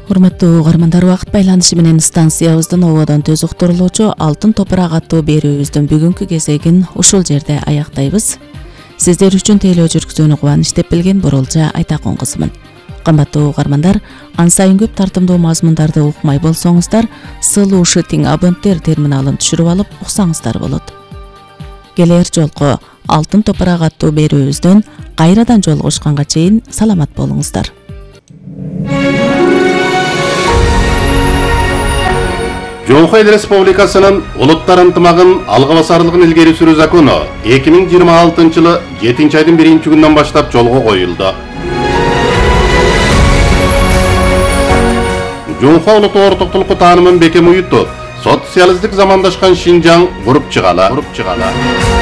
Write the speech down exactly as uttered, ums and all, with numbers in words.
Урматтуу угармандар, убакыт байланышы менен станциябыздын ободон төз уктурулуучу Алтын топурак аттуу берүүбүздүн бүгүнкү кезегин ушул жерде аяктайбыз. Сиздер үчүн тейлөө жүргүзүүнү кубаныч деп билген Бурулжа Айтакун кызымын. Кымбаттуу угармандар, ан сайын көп тартымдуу мазмундарды укмай болсоңуздар, сылуу шитинг абоненттер терминалын түшүрүп алып уксаңыздар болот. Келер жолку Алтын топурак аттуу берүүбүздөн кайрадан жолугушканга чейин саламат болуңуздар. Жоңхо Эл Республикасынын улуттар ынтымагын алга басарлыгын илгери сүрүү закону эки миң жыйырма алтынчы жылы жетинчи айдын биринчи күнүнөн баштап жолго коюлду. Жоңхо улуттуу ортоктулукку таанымын бекем уютуп, социалисттик замандашкан Шинжаң куруп чыгалы.